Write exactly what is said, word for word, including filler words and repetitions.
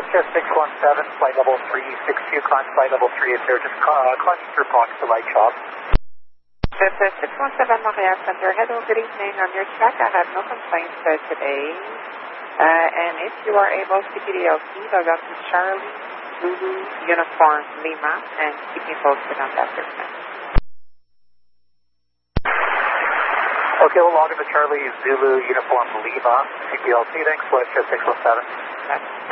Westjet six one seven, flight level three six two, climb flight level three eight zero, just uh, climbing through Fox to Light Shop. Westjet six one seven, Montreal Center. Hello, good evening. On your track, I have no complaints uh, today. Uh, and if you are able, C P D L C, log out to Charlie, Zulu, Uniform, Lima, and keep me posted on that percent. Okay, we'll log into Charlie, Zulu, Uniform, Lima, C P L C, thanks, Westjet six one seven. That's